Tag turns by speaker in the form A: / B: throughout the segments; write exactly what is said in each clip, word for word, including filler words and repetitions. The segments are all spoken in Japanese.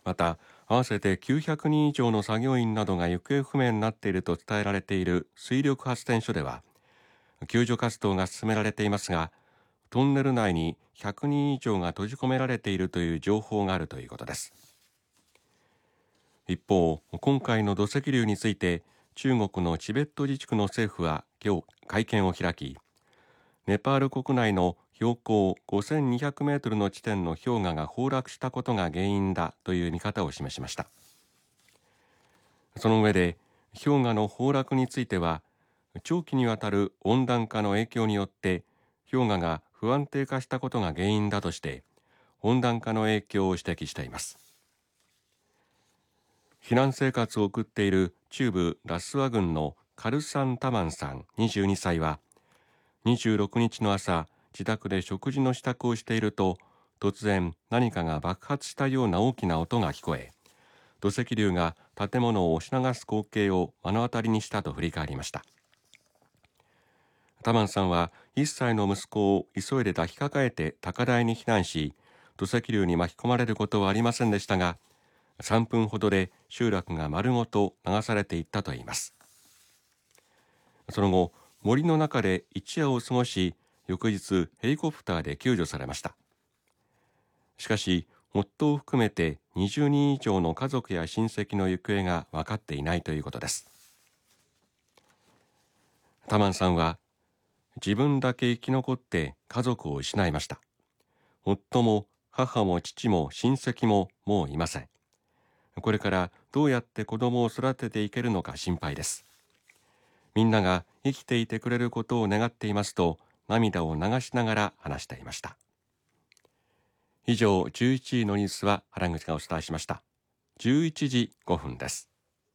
A: また合わせてきゅうひゃくにん以上の作業員などが行方不明になっていると伝えられている水力発電所では救助活動が進められていますが、トンネル内にひゃくにん以上が閉じ込められているという情報があるということです。一方、今回の土石流について中国のチベット自治区の政府は今日会見を開き、ネパール国内の標高ごせんにひゃくメートルの地点の氷河が崩落したことが原因だという見方を示しました。その上で氷河の崩落については長期にわたる温暖化の影響によって氷河が不安定化したことが原因だとして温暖化の影響を指摘しています。避難生活を送っている中部ラスワ郡のカルサン・タマンさんにじゅうにさいはにじゅうろくにちの朝、自宅で食事の支度をしていると突然何かが爆発したような大きな音が聞こえ、土石流が建物を押し流す光景を目の当たりにしたと振り返りました。タマンさんはいっさいの息子を急いで抱きかかえて高台に避難し、土石流に巻き込まれることはありませんでしたが、さんぷんほどで集落が丸ごと流されていったといいます。その後、森の中で一夜を過ごし、翌日ヘリコプターで救助されました。しかし、夫を含めてにじゅうにん以上の家族や親戚の行方が分かっていないということです。タマンさんは、自分だけ生き残って家族を失いました。夫も母も父も親戚ももういません。これからどうやって子供を育てていけるのか心配です。みんなが生きていてくれることを願っていますと涙を流しながら話していました。以上、じゅういちじのニュースは原口がお伝えしました。じゅういちじごふんです。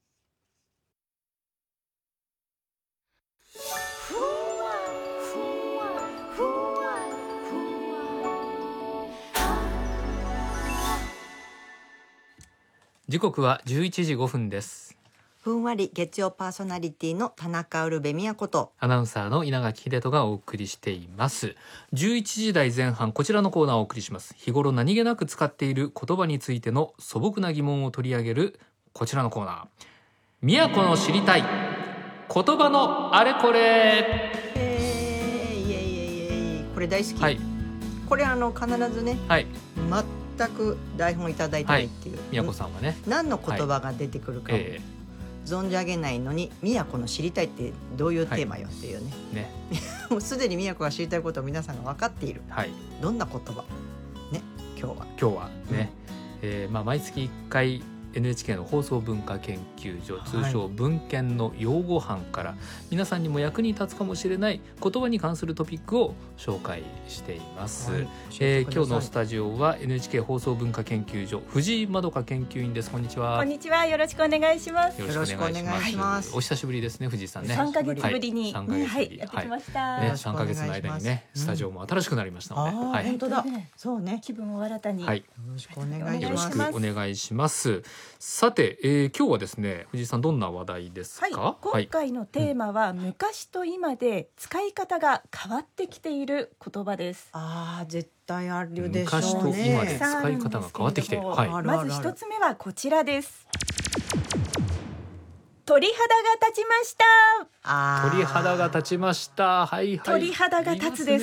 B: 時刻はじゅういちじごふんです。
C: ふんわり月曜パーソナリティの田中ウルベ宮子と
B: アナウンサーの稲垣秀人がお送りしています。じゅういちじ台前半、こちらのコーナーをお送りします。日頃何気なく使っている言葉についての素朴な疑問を取り上げるこちらのコーナー、宮子の知りたい言葉のあれこれ。
C: えー、いえいえいえいえ、これ大好き、
B: はい、
C: これあの必ずね、
B: はい、
C: 全く台本いただいてないっていう、
B: 宮子さんはね、
C: 何の言葉が出てくるかを、
B: え
C: 存じ上げないのに宮子の知りたいってどういうテーマよっていうね、
B: ー、ね、
C: もうすでに宮子が知りたいことを皆さんが分かっている、
B: はい、
C: どんな言葉ね、今日は
B: 今日はね、うん、えーまあ、毎月いっかい エヌエイチケー の放送文化研究所、通称文研の用語班から皆さんにも役に立つかもしれない言葉に関するトピックを紹介しています、はい、えー、今日のスタジオは エヌエイチケー 放送文化研究所藤井まどか研究員です。こんにちは。
D: こんにちは、よろしくお願いします。
C: よろしくお願いします。
B: お久しぶりですね、藤井さんね。
D: さんかげつぶりに、
B: はい、さんかげつぶり、
D: はい、やってきました、
B: はいね、さんかげつの間にね、スタジオも新しくなりましたので、
C: うん、はい、本当だ、そうね、
D: 気分を新たに、
B: はい、
C: よろしくお願いします。
B: よろしくお願いします。さて、えー、今日はですね、藤井さんどんな話題ですか？
D: はい、今回のテーマは、はい、昔と今で使い方が変わってきている言葉です。
C: ああ、絶対あるでしょうね。
B: 昔と今で使い方が変わってきている、はい、
D: まず一つ目はこちらです。鳥肌が立ちました。
C: あ、
B: 鳥肌が立ちました。はいはい。
D: 鳥肌が立つです。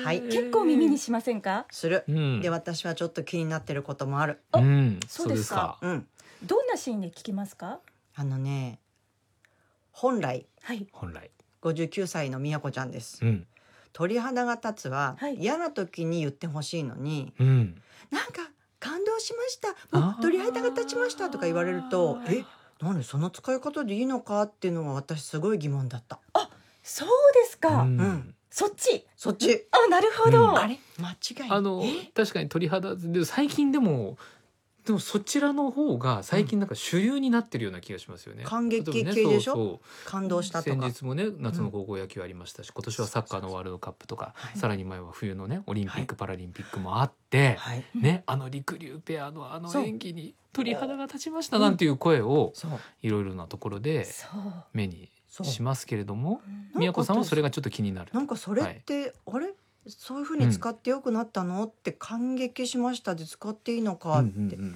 D: はい、結構耳にしませんか？
C: する、
B: うん、
C: で、私はちょっと気になってることもある。
B: うん、
D: そうですか。
C: うん、
D: どんなシーンで聞きますか？
C: あのね、本来、
D: はい、
B: 本来
C: ごじゅうきゅうさいの宮子ちゃんです、
B: うん、
C: 鳥肌が立つは、
D: はい、
C: 嫌な時に言ってほしいのに、
B: うん、
C: なんか感動しました、もう鳥肌が立ちましたとか言われると、え、何その使い方でいいのかっていうのが私すごい疑問だった。
D: あ、そうですか、
B: うん
C: うん、
D: そっち
C: そっち、
D: あ、なるほど、
B: うん、
C: あれ間違い、
B: あの確かに鳥肌で、最近でもでもそちらの方が最近なんか主流になってるような気がしますよね、
C: うん、感激系でしょ、そうそう、感動したとか、
B: 先日もね夏の高校野球ありましたし、うん、今年はサッカーのワールドカップとか、はい、さらに前は冬のねオリンピック、はい、パラリンピックもあって、はい、ね、あのりくりゅうペアのあの演技に鳥肌が立ちましたなんていう声をいろいろなところで目にしますけれども、宮子さんはそれがちょっと気になる。
C: なんかそれって、はい、あれそういう風に使ってよくなったの、うん、って感激しましたで使っていいのかって、うんうんうん、